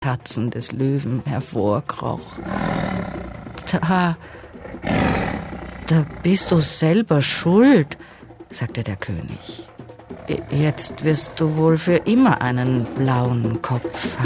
Tatzen des Löwen hervorkroch. Da bist du selber schuld, sagte der König. Jetzt wirst du wohl für immer einen blauen Kopf